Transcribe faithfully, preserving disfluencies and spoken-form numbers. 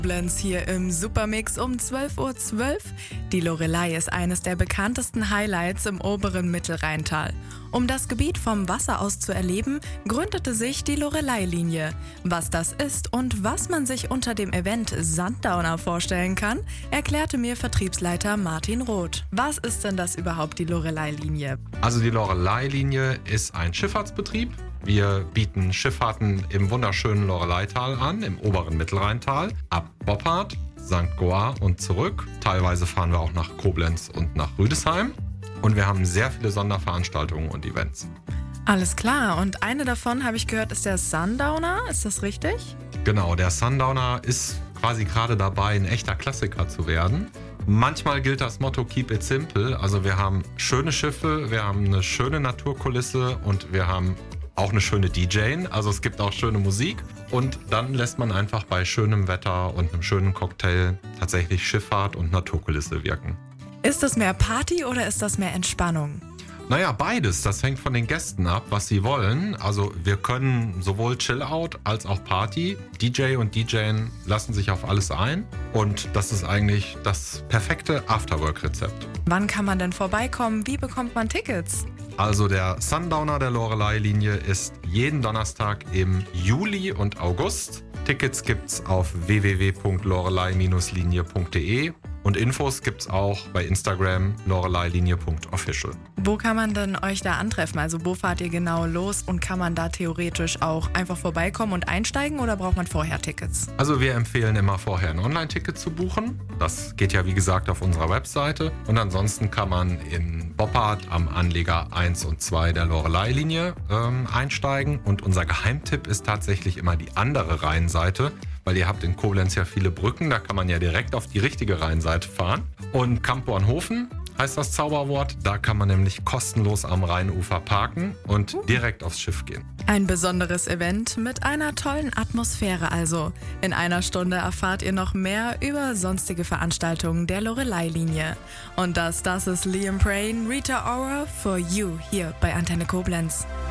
Koblenz hier im Supermix um zwölf Uhr zwölf. Die Loreley ist eines der bekanntesten Highlights im oberen Mittelrheintal. Um das Gebiet vom Wasser aus zu erleben, gründete sich die Loreley-Linie. Was das ist und was man sich unter dem Event Sundowner vorstellen kann, erklärte mir Vertriebsleiter Martin Roth. Was ist denn das überhaupt, die Loreley-Linie? Also die Loreley-Linie ist ein Schifffahrtsbetrieb. Wir bieten Schifffahrten im wunderschönen Loreleytal an, im oberen Mittelrheintal, ab Boppard, Sankt Goar und zurück. Teilweise fahren wir auch nach Koblenz und nach Rüdesheim. Und wir haben sehr viele Sonderveranstaltungen und Events. Alles klar. Und eine davon, habe ich gehört, ist der Sundowner. Ist das richtig? Genau, der Sundowner ist quasi gerade dabei, ein echter Klassiker zu werden. Manchmal gilt das Motto Keep it simple. Also wir haben schöne Schiffe, wir haben eine schöne Naturkulisse und wir haben auch eine schöne D J. Also es gibt auch schöne Musik. Und dann lässt man einfach bei schönem Wetter und einem schönen Cocktail tatsächlich Schifffahrt und Naturkulisse wirken. Ist das mehr Party oder ist das mehr Entspannung? Naja, beides. Das hängt von den Gästen ab, was sie wollen. Also wir können sowohl Chill-Out als auch Party. D J und D J lassen sich auf alles ein. Und das ist eigentlich das perfekte Afterwork-Rezept. Wann kann man denn vorbeikommen? Wie bekommt man Tickets? Also der Sundowner der Loreley-Linie ist jeden Donnerstag im Juli und August. Tickets gibt's auf w w w punkt loreley linie punkt d e und Infos gibt's auch bei Instagram loreleylinie punkt official. Wo kann man denn euch da antreffen? Also wo fahrt ihr genau los und kann man da theoretisch auch einfach vorbeikommen und einsteigen oder braucht man vorher Tickets? Also wir empfehlen immer vorher ein Online-Ticket zu buchen. Das geht ja wie gesagt auf unserer Webseite. Und ansonsten kann man in Boppard am Anleger eins und zwei der Loreley-Linie ähm, einsteigen. Und unser Geheimtipp ist tatsächlich immer die andere Rheinseite, weil ihr habt in Koblenz ja viele Brücken, da kann man ja direkt auf die richtige Rheinseite fahren. Und Kamp-Bornhofen heißt das Zauberwort, da kann man nämlich kostenlos am Rheinufer parken und direkt aufs Schiff gehen. Ein besonderes Event mit einer tollen Atmosphäre also. In einer Stunde erfahrt ihr noch mehr über sonstige Veranstaltungen der Loreley-Linie. Und das, das ist Liam Prayne, Rita Ora for You hier bei Antenne Koblenz.